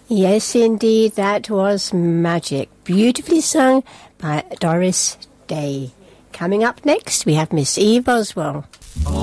Yes, indeed, that was magic. Beautifully sung by Doris Day. Coming up next, we have Miss Eve Oswell.